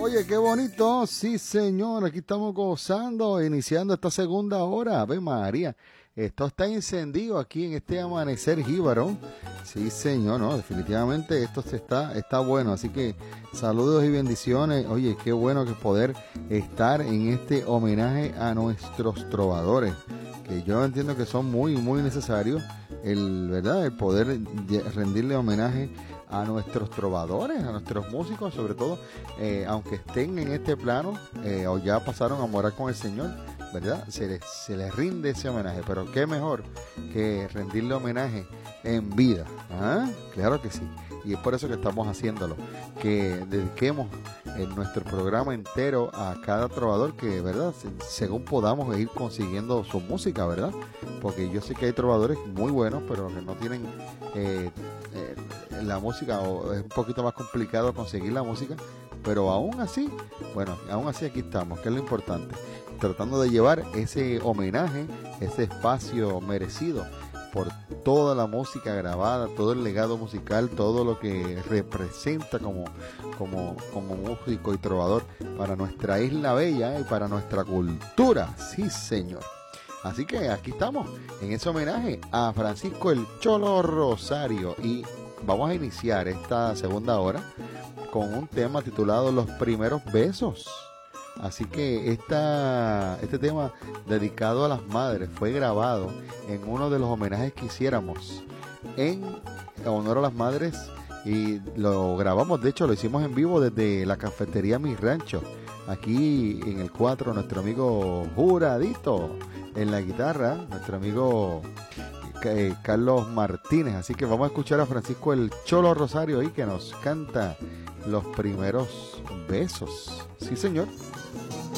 Oye, qué bonito. Sí, señor. Aquí estamos gozando, iniciando esta segunda hora. Ave María. Esto está encendido aquí en este amanecer jíbaro. Sí, señor, no, definitivamente esto está bueno. Así que saludos y bendiciones. Oye, qué bueno que poder estar en este homenaje a nuestros trovadores, que yo entiendo que son muy, muy necesarios. ¿Verdad? El poder rendirle homenaje a nuestros trovadores, a nuestros músicos, sobre todo, aunque estén en este plano o ya pasaron a morar con el Señor, ¿verdad? Se les rinde ese homenaje, pero qué mejor que rendirle homenaje en vida. ¿Ah? Claro que sí, y es por eso que estamos haciéndolo, que dediquemos en nuestro programa entero a cada trovador que, ¿verdad? Según podamos ir consiguiendo su música, ¿verdad? Porque yo sé que hay trovadores muy buenos, pero que no tienen la música, o es un poquito más complicado conseguir la música, pero aún así, bueno, aún así aquí estamos, que es lo importante, tratando de llevar ese homenaje, ese espacio merecido por toda la música grabada, todo el legado musical, todo lo que representa como músico y trovador para nuestra isla bella y para nuestra cultura. Sí, señor. Así que aquí estamos en ese homenaje a Francisco el Cholo Rosario y vamos a iniciar esta segunda hora con un tema titulado Los Primeros Besos. Así que este tema dedicado a las madres fue grabado en uno de los homenajes que hiciéramos en honor a las madres y lo grabamos, de hecho lo hicimos en vivo desde la cafetería Mi Rancho, aquí en el 4, nuestro amigo Juradito en la guitarra, nuestro amigo Carlos Martínez. Así que vamos a escuchar a Francisco el Cholo Rosario ahí que nos canta Los Primeros Besos. Sí, señor.